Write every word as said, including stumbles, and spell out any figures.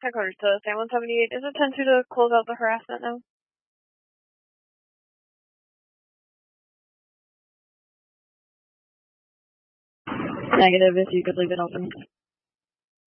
Headquarters to San one seventy-eight. Is it ten two to close out the harassment now? Negative, if you could leave it open.